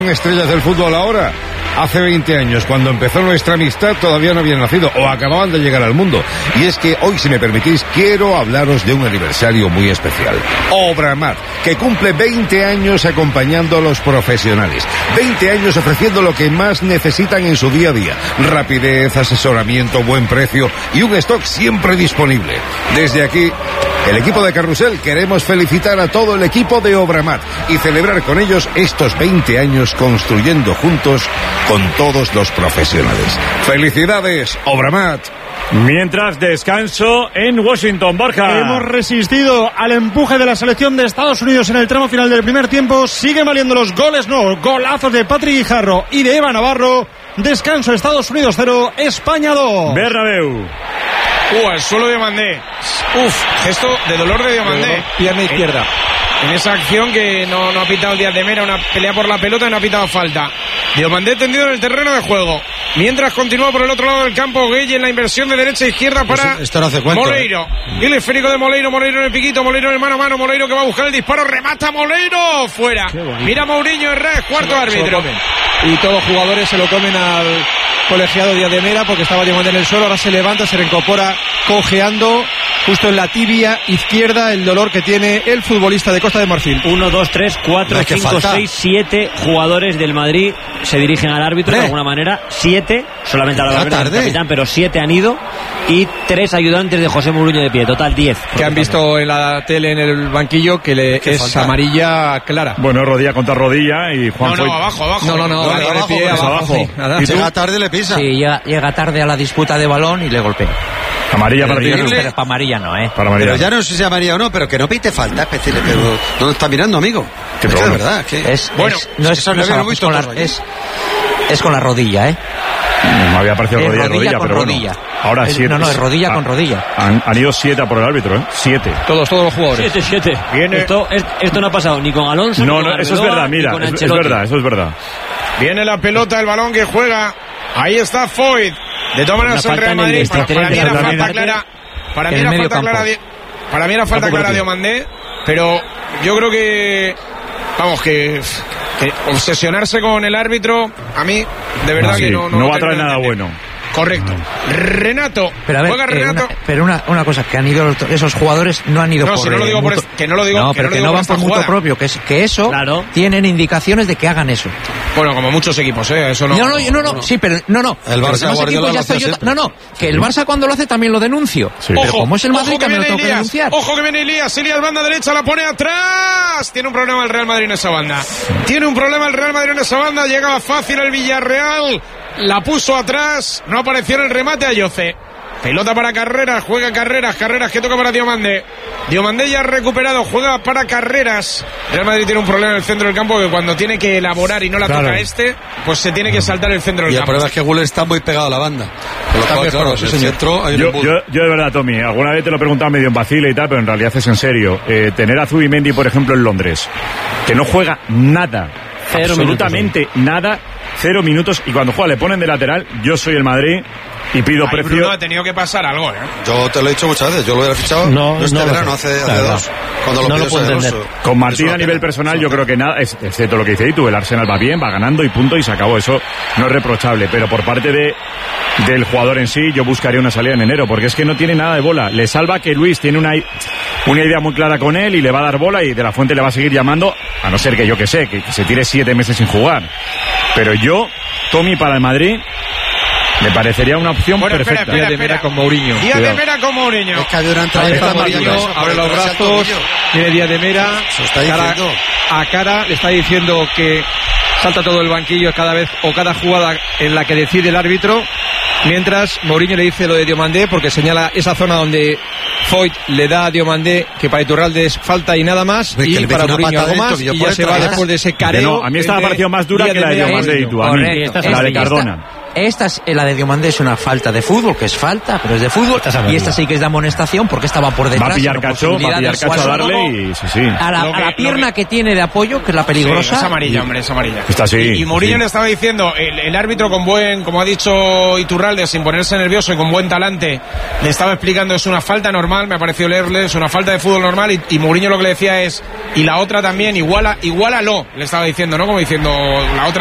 Estrellas del fútbol ahora. Hace 20 años, cuando empezó nuestra amistad, todavía no habían nacido o acababan de llegar al mundo. Y es que hoy, si me permitís, quiero hablaros de un aniversario muy especial. Obramat, que cumple 20 años acompañando a los profesionales. 20 años ofreciendo lo que más necesitan en su día a día. Rapidez, asesoramiento, buen precio y un stock siempre disponible. Desde aquí, el equipo de Carrusel, queremos felicitar a todo el equipo de Obramat y celebrar con ellos estos 20 años construyendo juntos con todos los profesionales. ¡Felicidades, Obramat! Mientras, descanso en Washington, Borja. Hemos resistido al empuje de la selección de Estados Unidos en el tramo final del primer tiempo. Siguen valiendo los goles, golazos de Patrick Guijarro y de Eva Navarro. Descanso, Estados Unidos 0, España 2. Bernabéu. El suelo de Diomandé. Gesto de dolor de Diomandé. Pierna izquierda. En esa acción que no ha pitado Díaz de Mera, una pelea por la pelota y no ha pitado falta. Diomandé tendido en el terreno de juego. Mientras continúa por el otro lado del campo Gueye en la inversión de derecha a izquierda para Moleiro. Y el esférico de Moleiro en el piquito, Moleiro en el mano a mano, Moleiro que va a buscar el disparo, remata Moleiro, fuera. Mira Mourinho Herrera, cuarto árbitro. Y todos los jugadores se lo comen al colegiado Díaz de Mera porque estaba Diomandé en el suelo, ahora se levanta, se reincorpora cojeando justo en la tibia izquierda, el dolor que tiene el futbolista de Costa de Marfil. 1, 2, 3, 4, 5, 6, 7 jugadores del Madrid se dirigen al árbitro de alguna manera. 7, solamente a la capitán, pero 7 han ido y 3 ayudantes de José Mourinho de pie, total 10. Que han visto en la tele en el banquillo que es falta. Amarilla clara. Bueno, rodilla contra rodilla y Juan Foyt. Abajo. Abajo. Llega tarde, le pisa. Sí, llega tarde a la disputa de balón y le golpea. Amarilla para ti. Pero para amarilla no, Para amarilla. Pero ya no sé si amarilla o no, pero que no pite falta, especial. Pero ¿dónde está mirando, amigo? ¿Qué es que de verdad, es con la rodilla, Me había parecido rodilla, pero rodilla. Bueno. Ahora 7. No, es rodilla con rodilla. Han ido 7 a por el árbitro, 7. Todos los jugadores. 7. Esto no ha pasado ni con Alonso. No, ni con eso es verdad, mira. Eso es verdad. Viene la pelota, el balón que juega. Ahí está Foyt. De todas maneras el Real Madrid. Para mí era falta clara. Para mí era falta clara de Diomandé. Pero yo creo que obsesionarse con el árbitro, a mí, de verdad que no va a traer nada bueno. Correcto. Renato. Pero a ver, juega Renato. Una cosa, que han ido esos jugadores, no han ido por... No, si no lo digo por que no lo digo. No, pero que no van por mutuo propio, que eso, claro, tienen indicaciones de que hagan eso. Bueno, como muchos equipos, eso no. No, sí, pero no. El Barça Guardiola que el Barça cuando lo hace también lo denuncio. Sí. Pero como es el Madrid también lo tengo que denunciar. Ojo que viene Elías, banda derecha, la pone atrás. Tiene un problema el Real Madrid en esa banda. Llegaba fácil el Villarreal. La puso atrás, no apareció en el remate a Yoce. Pelota para Carreras, juega Carreras que toca para Diomandé. Diomandé ya ha recuperado, juega para Carreras. Real Madrid tiene un problema en el centro del campo que cuando tiene que elaborar y no la toca pues se tiene que saltar el centro del campo. Y la prueba es que Güler está muy pegado a la banda. Yo de verdad, Tommy, alguna vez te lo he preguntado medio en vacile y tal, pero en realidad es en serio. Tener a Zubimendi, por ejemplo, en Londres, que no juega nada, absolutamente nada, 0 minutos, y cuando juega le ponen de lateral. Yo soy el Madrid y pido precio. Bruno, ha tenido que pasar algo, Yo te lo he dicho muchas veces, yo lo hubiera fichado verano, hace 2, cuando lo puedo entender. Con Martín a nivel personal yo creo que nada, excepto lo que dice tú, el Arsenal va bien, va ganando y punto, y se acabó. Eso no es reprochable, pero por parte del jugador en sí yo buscaría una salida en enero, porque es que no tiene nada de bola. Le salva que Luis tiene una idea muy clara con él y le va a dar bola, y De La Fuente le va a seguir llamando, a no ser que yo que sé, que se tire 7 meses sin jugar. Pero yo, Tommy, para el Madrid me parecería una opción perfecta. Díaz de Mera con Mourinho. Díaz de Mera con Mourinho. Es que hay una entrada de Mourinho, abre los brazos, viene Díaz de Mera, cara, le está diciendo que salta todo el banquillo cada vez o cada jugada en la que decide el árbitro. Mientras Mourinho le dice lo de Diomandé, porque señala esa zona donde Foyt le da a Diomandé que para Iturralde es falta y nada más, y para Mourinho algo más, y ya se va después de ese careo. A mí esta me ha parecido más dura que la de Diomandé y tú, a mí, la de Cardona. Esta es la de Diomandé, es una falta de fútbol, que es falta, pero es de fútbol. Y esta sí que es de amonestación porque estaba por detrás. Va a pillar Cacho a darle y sí. A la pierna que tiene de apoyo, que es la peligrosa. Es amarilla, hombre, es amarilla. Está así. Y Mourinho le estaba diciendo, el árbitro con buen, como ha dicho Iturralde, sin ponerse nervioso y con buen talante, le estaba explicando, es una falta normal, me ha parecido leerle, es una falta de fútbol normal, y Mourinho lo que le decía es, y la otra también, igualalo, le estaba diciendo, ¿no? Como diciendo, la otra